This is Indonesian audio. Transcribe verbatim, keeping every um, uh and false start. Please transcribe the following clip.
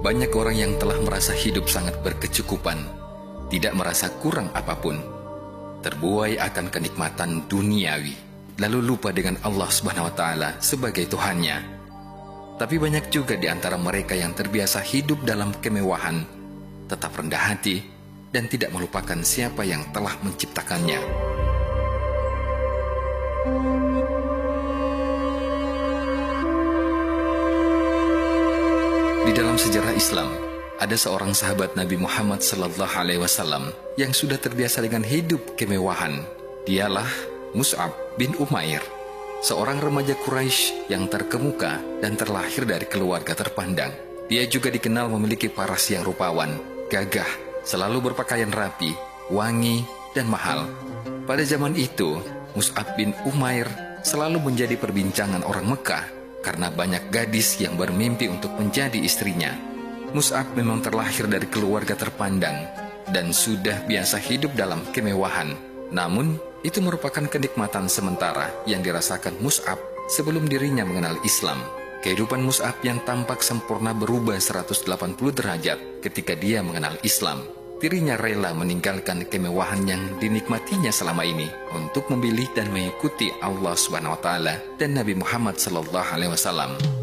Banyak orang yang telah merasa hidup sangat berkecukupan, tidak merasa kurang apapun, terbuai akan kenikmatan duniawi, lalu lupa dengan Allah Subhanahu wa Ta'ala sebagai Tuhannya. Tapi banyak juga di antara mereka yang terbiasa hidup dalam kemewahan, tetap rendah hati, dan tidak melupakan siapa yang telah menciptakannya. Di dalam sejarah Islam, ada seorang sahabat Nabi Muhammad sallallahu alaihi wasallam yang sudah terbiasa dengan hidup kemewahan. Dialah Mus'ab bin Umair, seorang remaja Quraisy yang terkemuka dan terlahir dari keluarga terpandang. Dia juga dikenal memiliki paras yang rupawan, gagah, selalu berpakaian rapi, wangi, dan mahal. Pada zaman itu, Mus'ab bin Umair selalu menjadi perbincangan orang Mekah karena banyak gadis yang bermimpi untuk menjadi istrinya. Mus'ab memang terlahir dari keluarga terpandang dan sudah biasa hidup dalam kemewahan. Namun, itu merupakan kenikmatan sementara yang dirasakan Mus'ab sebelum dirinya mengenal Islam. Kehidupan Mus'ab yang tampak sempurna berubah seratus delapan puluh derajat ketika dia mengenal Islam. Dirinya rela meninggalkan kemewahan yang dinikmatinya selama ini untuk memilih dan mengikuti Allah Subhanahu wa Ta'ala dan Nabi Muhammad sallallahu alaihi wasallam.